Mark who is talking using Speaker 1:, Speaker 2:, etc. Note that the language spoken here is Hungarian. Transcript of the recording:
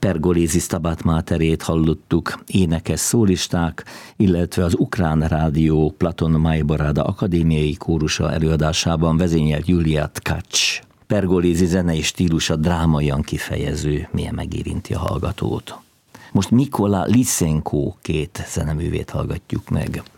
Speaker 1: Pergolesi Stabat Materét hallottuk, énekes szólisták, illetve az Ukrán Rádió Platon Majborada akadémiai kórusa előadásában vezényelt Julia Tkacs. Pergolesi zenei stílusa drámaian kifejező, milyen megérinti a hallgatót. Most Mikola Lysenko két zeneművét hallgatjuk meg.